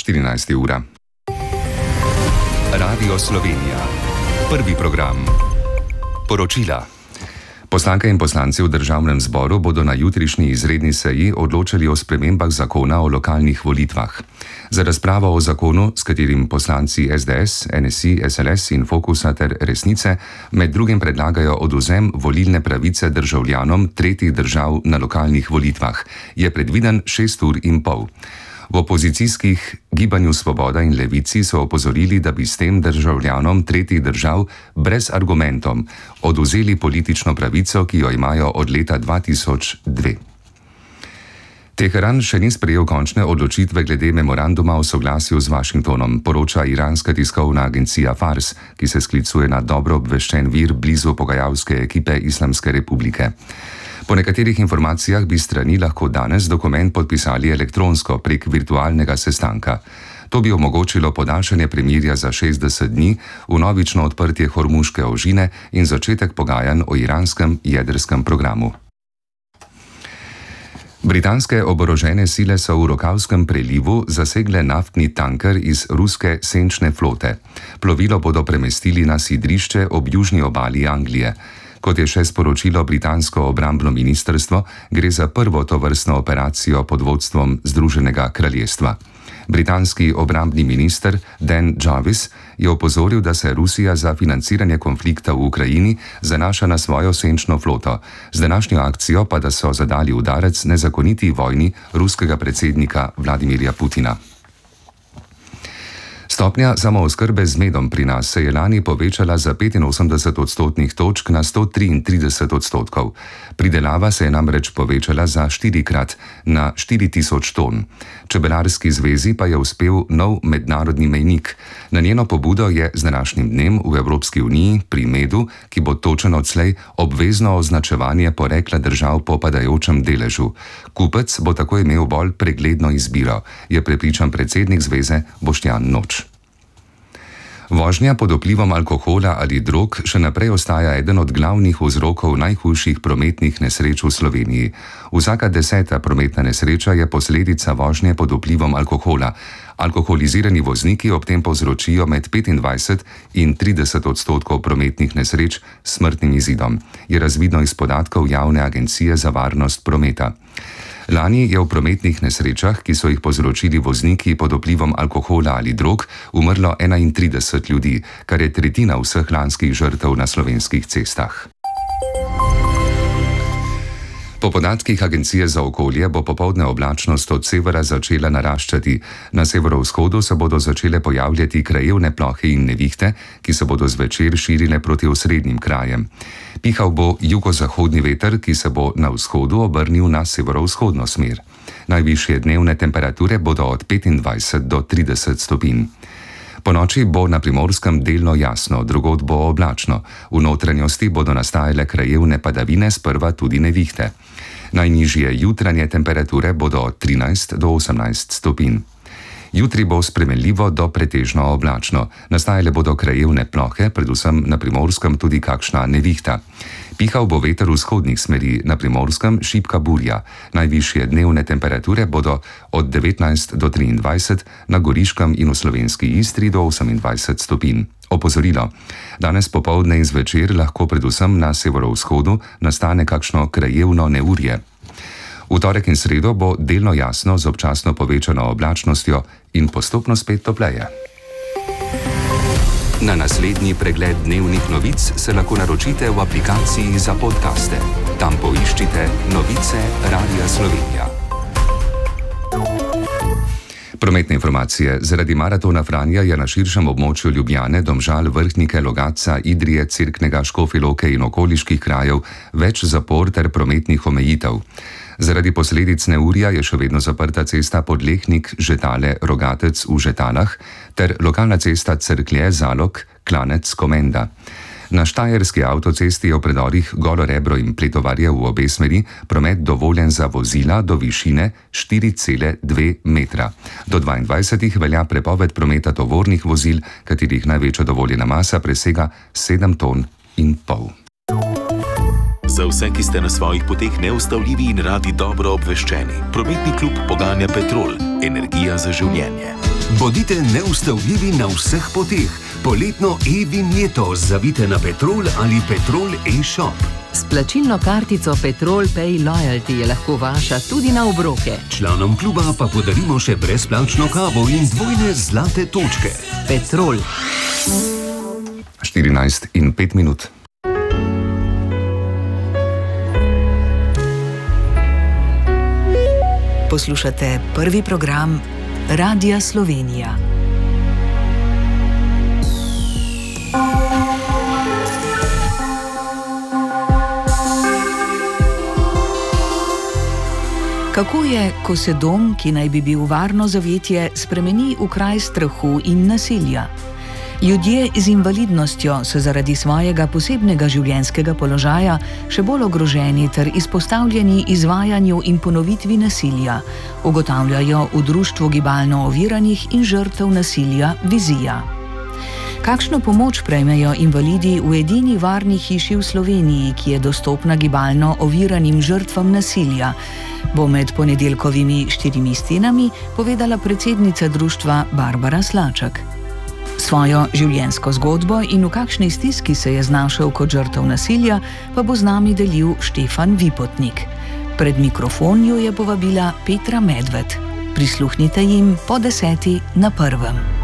14. ura. Radio Slovenija. Prvi program. Poročila. Poslanke in poslanci v državnem zboru bodo na jutrišnji izredni seji odločali o spremembah zakona o lokalnih volitvah. Za razpravo o zakonu, s katerim poslanci SDS, NSI, SLS in Fokusa ter Resnice med drugim predlagajo odvzem volilne pravice državljanom tretjih držav na lokalnih volitvah, je predviden 6 ur in pol. V opozicijskih Gibanju Svoboda in Levici so opozorili, da bi s tem državljanom tretjih držav brez argumentom odvzeli politično pravico, ki jo imajo od leta 2002. Teheran še ni sprejel končne odločitve glede memoranduma o soglasju z Washingtonom, poroča iranska tiskovna agencija Fars, ki se sklicuje na dobro obveščen vir blizu pogajalske ekipe Islamske republike. Po nekaterih informacijah bi strani lahko danes dokument podpisali elektronsko prek virtualnega sestanka. To bi omogočilo podaljšanje premirja za 60 dni, vnovično odprtje Hormuške ožine in začetek pogajanj o iranskem jedrskem programu. Britanske oborožene sile so v Rokavskem prelivu zasegle naftni tanker iz ruske senčne flote. Plovilo bodo premestili na sidrišče ob južni obali Anglije. Kot je še sporočilo britansko obrambno ministrstvo, gre za prvo tovrstno operacijo pod vodstvom Združenega kraljestva. Britanski obrambni minister Dan Jarvis je opozoril, da se Rusija za financiranje konflikta v Ukrajini zanaša na svojo senčno floto, z današnjo akcijo pa da so zadali udarec nezakoniti vojni ruskega predsednika Vladimirja Putina. Stopnja samooskrbe z medom pri nas se je lani povečala za 85 odstotnih točk na 133 odstotkov. Pridelava se je namreč povečala za 4-krat na 4000 ton. Čebelarski zvezi pa je uspel nov mednarodni mejnik. Na njeno pobudo je z današnjim dnem v Evropski uniji pri medu, ki bo točen odslej, obvezno označevanje porekla držav po padajočem deležu. Kupec bo tako imel bolj pregledno izbiro, je prepričan predsednik zveze Boštjan Noč. Vožnja pod vplivom alkohola ali drog še naprej ostaja eden od glavnih vzrokov najhujših prometnih nesreč v Sloveniji. Vsaka 10. prometna nesreča je posledica vožnje pod vplivom alkohola. Alkoholizirani vozniki ob tem povzročijo med 25 in 30 odstotkov prometnih nesreč s smrtnim izidom, je razvidno iz podatkov Javne agencije za varnost prometa. Lani je v prometnih nesrečah, ki so jih povzročili vozniki pod vplivom alkohola ali drog, umrlo 31 ljudi, kar je tretjina vseh lanskih žrtev na slovenskih cestah. Po podatkih Agencije za okolje bo popoldne oblačnost od severa začela naraščati. Na severovzhodu se bodo začele pojavljati krajevne plohe in nevihte, ki se bodo zvečer širile proti osrednjim krajem. Pihal bo jugozahodni veter, ki se bo na vzhodu obrnil na severovzhodno smer. Najvišje dnevne temperature bodo od 25 do 30 stopinj. Po noči bo na Primorskem delno jasno, drugod bo oblačno. V notranjosti bodo nastajale krajevne padavine, sprva tudi nevihte. Najnižje jutranje temperature bodo od 13 do 18 stopinj. Jutri bo spremenljivo do pretežno oblačno. Nastajale bodo krajevne plohe, predvsem na Primorskem tudi kakšna nevihta. Pihal bo veter vzhodnih smeri, na Primorskem šibka burja. Najvišje dnevne temperature bodo od 19 do 23, na Goriškem in v slovenski Istri do 28 stopinj. Opozorilo. Danes popoldne in zvečer lahko predvsem na severovzhodu nastane kakšno krajevno neurje. V torek in sredo bo delno jasno z občasno povečano oblačnostjo in postopno spet topleje. Na naslednji pregled dnevnih novic se lahko naročite v aplikaciji za podcaste. Tam poiščite Novice Radia Slovenija. Prometne informacije. Zaradi maratona Franja je na širšem območju Ljubljane, Domžal, Vrhnike, Logatca, Idrije, Cerknega, Škofje Loke in okoliških krajev več zapor ter prometnih omejitev. Zaradi posledic neurja je še vedno zaprta cesta Podlehnik-Žetale-Rogatec v Žetalah ter lokalna cesta Cerklje-Zalog-Klanec-Komenda. Na štajerski avtocesti je v predorih Golo Rebro in Pletovarje v obe smeri promet dovoljen za vozila do višine 4,2 metra. Do 22. velja prepoved prometa tovornih vozil, katerih največja dovoljena masa presega 7,5 ton. Za vse, ki ste na svojih poteh neustavljivi in radi dobro obveščeni, prometni klub poganja Petrol, energija za življenje. Bodite neustavljivi na vseh poteh. Poletno e-vinjeto zavite na Petrol ali Petrol e-shop. S plačilno kartico Petrol Pay Loyalty je lahko vaša tudi na obroke. Članom kluba pa podarimo še brezplačno kavo in dvojne zlate točke. Petrol. 14:05. Poslušate prvi program Radia Slovenija. Kako je, ko se dom, ki naj bi bil varno zavetje, spremeni v kraj strahu in nasilja? Ljudje z invalidnostjo so zaradi svojega posebnega življenjskega položaja še bolj ogroženi ter izpostavljeni izvajanju in ponovitvi nasilja, ugotavljajo v Društvu gibalno oviranih in žrtev nasilja Vizija. Kakšno pomoč prejmejo invalidi v edini varni hiši v Sloveniji, ki je dostopna gibalno oviranim žrtvam nasilja, bo med ponedeljkovimi 4 stenami povedala predsednica društva Barbara Slaček. Svojo življenjsko zgodbo in v kakšni stiski se je znašel kot žrtev nasilja, pa bo z nami delil Štefan Vipotnik. Pred mikrofon jo je povabila Petra Medved. Prisluhnite jim po 10. na prvem.